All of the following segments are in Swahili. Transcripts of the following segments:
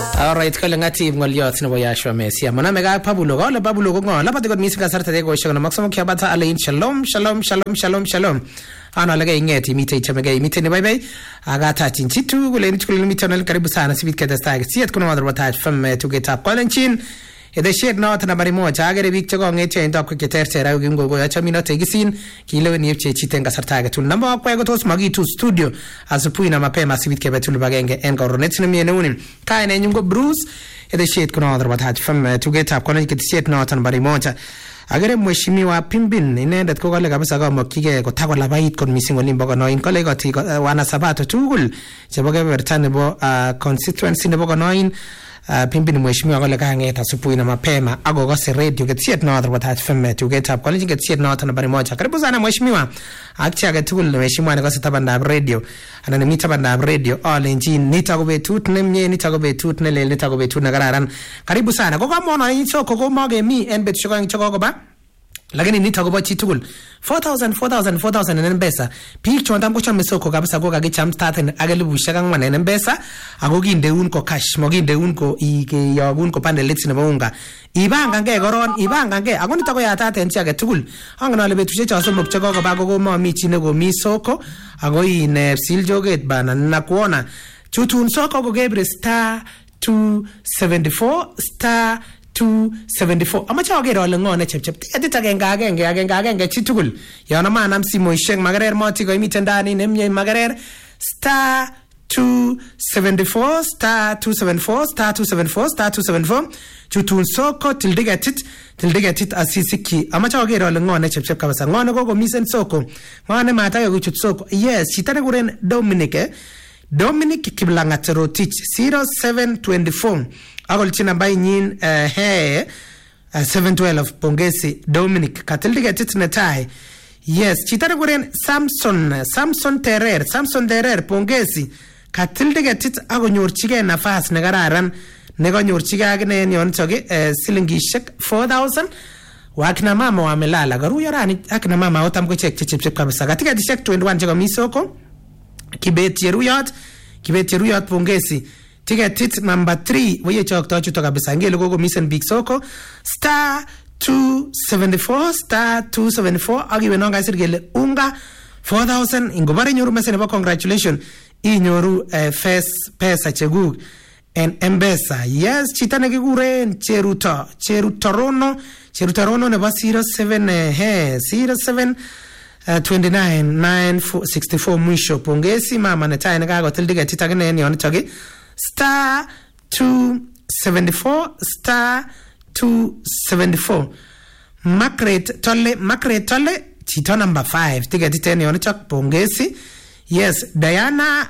Alright, kale ngati ngoliot nebo Yashua Messi. Mona mega Pablo ko ngo. Lapati ko mising kasarta de ko shona maksamo kya bata alain shalom. Ana laga ingeti mite chamega mite ne bye. Agata tinchitu kule nitukule mitonal karibu sana sibit kada stag. Siat kuna madro bata from to get up Kolenchin. Ede shed not na bari moja agere big chago ngeti endo ko keterse ra ugingo go acha minute gisin kilo ni fche chitenga sartaga tu namba kwa go tos magi tu studio asupui na mapema sibit ke betul bagenge en goronet ne mienuni kai ne nyungo Bruce ede shed kuna madro bata from to get up Kolenchin ke shed not na bari moja agere mheshimiwa Pimbin inendet ko kale kabisa kama kike kotako labait kon missing olimbo ko noin kale goti wana sabato tugul chebo kebertane bo constituency nebo ko noin Pimbin mheshimiwa kale kangeta asubuhi na mapema agogose radio getiet no other what FM to get up college getiet no other bari moja karibu sana mheshimiwa akiaga tugul mheshimiwa nikose tabanda radio anani mita banda radio all engine nitagobetut nemye nitagobetut nelele nitagobetut nagararan karibu sana ko kama hicho ko mage mi en bet shoka ngichoko ba lakini nitagoba chitugul 4000 en pesa pik chontam ko chame soko kabisa ko kagicham start agelibushia kangwan en pesa ago kindeun ko cash mogindeun ko ike yogun ko pande letsi nebo unga ibanga nge koron ibanga nge ago nitako yatat en chi age tugul angen ale betushe cha somok chego ko ba ko mami chi ne go mi soko ago ine siljoget bana na kuona chutun soko ko gebre star 274 star 274 amacha ogero ole ngone chepchep edit agenge chitugul yana manam simoishek magarer moti ko imiten ndani nemye magarer star 274 star 274 chutun soko tildigetit asisiki amacha ogero ole ngone chepchep kabisa ngone ko misen soko ngone mata yo chut soko yes chitane kuren Dominic Kiblangat Rotich 0724 agol china bay nyin 712 pongesi Dominic katildige titnetai yes chitare guren Samson Terer pongesi katildige tit agonyorchige nafas negararan negonyorchige agne yon choge silingishek 4000 wakina mama wamelala garuya rani akina mama otam ko check kabisa katika dishek 21 chego misoko Kibet Yeruyot pongesi ticket number 3 weye chokto chuto kabisa ngelo gogo misen big soko star 274 agiwe nonga sirgele unga 4000 ingobare nyoru message ba congratulations inyoru first pesa chegu en embesa yes chitane kiguren Cherutorono ne ba 07 29 mwisho pongesi mama netaye nekago tildige titagene ni onitogi star 274 Margaret Tolle chito number 5 tigeti teni onichok pongesi yes Diana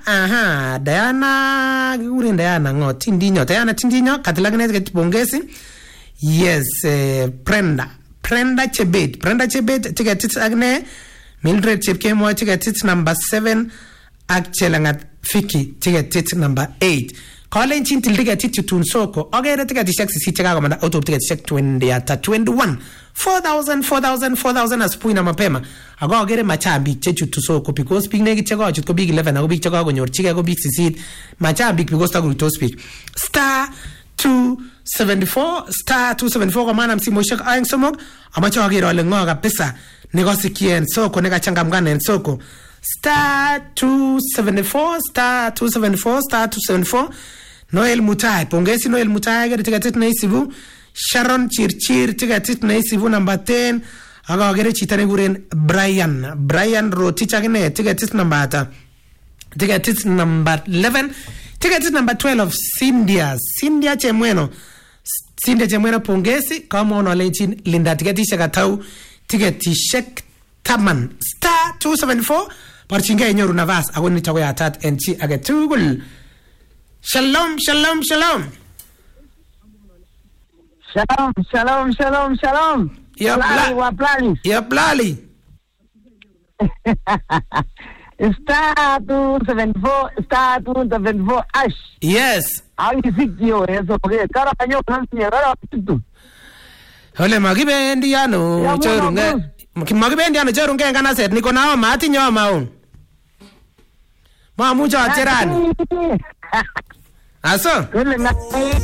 gurin Diana ngo Tindinyo katilagene tigeti pongesi yes Prenda Chebet tigeti agne Mildred Chepkemo ticket number 7 Akchelangat Fiki ticket number 8 Kolenchin ticket chutun soko ogere ticket shek si cheka komanda out of ticket shek 20 ata 21 4000 asipui na mapema ago ogere machambi chechutu soko because big negi cheko chut ko big 11 ago big cheko gonyor chike go big sisit machambi because tagu to speak star 274 kwa maana msimo shek ayeng somok amacha ogere ole ngoga pesa negosikie soko negachangamgana soko star 274 Noel Mutai pongesi Noel Mutai gere ticket na isibu Sharon Chirchir ticket na isibu number 10 aga gere chitane guren Brian Rotich agne ticket number 11 ticket number 12 Cynthia Chemweno pongesi kama ono lenchin Linda ticket shakatau ticket shek taman star 274 parchinga nyoru navas agoni tago ya tat enchi agetugul shalom ya plali star 274 ash yes ai sikio eso porque cara año rara tu Hole magibendi yano chorunge magibendi yano chorunge ngana set niko nao mati nyoma un ma mucho acherani aso kole ngai